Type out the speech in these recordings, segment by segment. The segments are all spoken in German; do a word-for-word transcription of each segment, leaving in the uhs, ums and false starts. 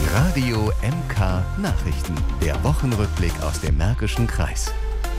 Radio M K Nachrichten. Der Wochenrückblick aus dem Märkischen Kreis.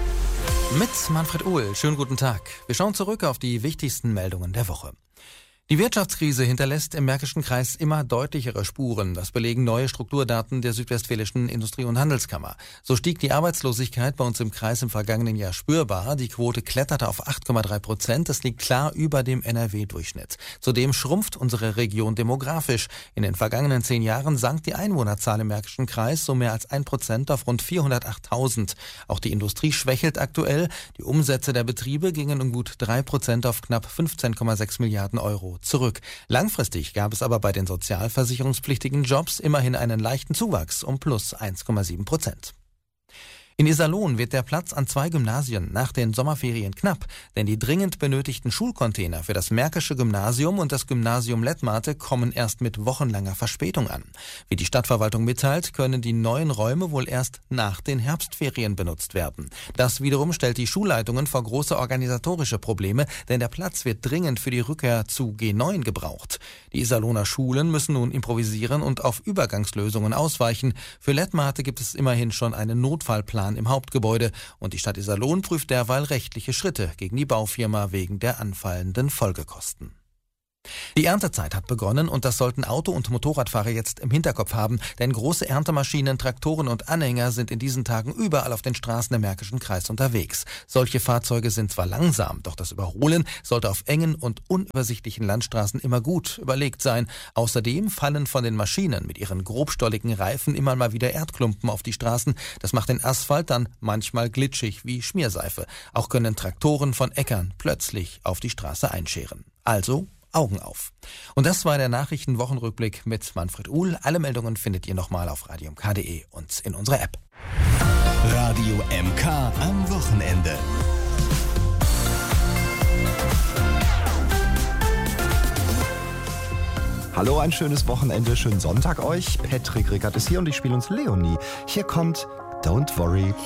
Mit Manfred Uhl. Schönen guten Tag. Wir schauen zurück auf die wichtigsten Meldungen der Woche. Die Wirtschaftskrise hinterlässt im Märkischen Kreis immer deutlichere Spuren. Das belegen neue Strukturdaten der Südwestfälischen Industrie- und Handelskammer. So stieg die Arbeitslosigkeit bei uns im Kreis im vergangenen Jahr spürbar. Die Quote kletterte auf acht Komma drei Prozent. Das liegt klar über dem N R W-Durchschnitt. Zudem schrumpft unsere Region demografisch. In den vergangenen zehn Jahren sank die Einwohnerzahl im Märkischen Kreis so mehr als ein Prozent auf rund vierhundertachttausend. Auch die Industrie schwächelt aktuell. Die Umsätze der Betriebe gingen um gut drei Prozent auf knapp fünfzehn Komma sechs Milliarden Euro zurück. Langfristig gab es aber bei den sozialversicherungspflichtigen Jobs immerhin einen leichten Zuwachs um plus eins Komma sieben Prozent. In Iserlohn wird der Platz an zwei Gymnasien nach den Sommerferien knapp, denn die dringend benötigten Schulcontainer für das Märkische Gymnasium und das Gymnasium Lettmate kommen erst mit wochenlanger Verspätung an. Wie die Stadtverwaltung mitteilt, können die neuen Räume wohl erst nach den Herbstferien benutzt werden. Das wiederum stellt die Schulleitungen vor große organisatorische Probleme, denn der Platz wird dringend für die Rückkehr zu G neun gebraucht. Die Iserlohner Schulen müssen nun improvisieren und auf Übergangslösungen ausweichen. Für Lettmate gibt es immerhin schon einen Notfallplan im Hauptgebäude und die Stadt Iserlohn prüft derweil rechtliche Schritte gegen die Baufirma wegen der anfallenden Folgekosten. Die Erntezeit hat begonnen und das sollten Auto- und Motorradfahrer jetzt im Hinterkopf haben, denn große Erntemaschinen, Traktoren und Anhänger sind in diesen Tagen überall auf den Straßen im Märkischen Kreis unterwegs. Solche Fahrzeuge sind zwar langsam, doch das Überholen sollte auf engen und unübersichtlichen Landstraßen immer gut überlegt sein. Außerdem fallen von den Maschinen mit ihren grobstolligen Reifen immer mal wieder Erdklumpen auf die Straßen. Das macht den Asphalt dann manchmal glitschig wie Schmierseife. Auch können Traktoren von Äckern plötzlich auf die Straße einscheren. Also Augen auf. Und das war der Nachrichtenwochenrückblick mit Manfred Uhl. Alle Meldungen findet ihr nochmal auf radio m k punkt d e und in unserer App. Radio M K am Wochenende. Hallo, ein schönes Wochenende, schönen Sonntag euch. Patrick Rickert ist hier und ich spiele uns Leonie. Hier kommt Don't Worry.